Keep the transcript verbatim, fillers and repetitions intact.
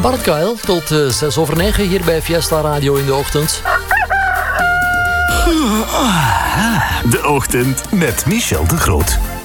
Bart Kuil tot uh, zes over negen hier bij Fiesta Radio in de ochtend. De ochtend met Michel de Groot.